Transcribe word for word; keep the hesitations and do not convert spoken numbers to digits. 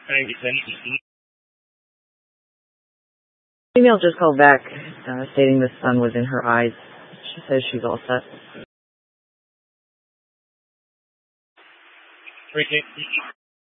Female just called back, uh, stating the sun was in her eyes. She says she's all set.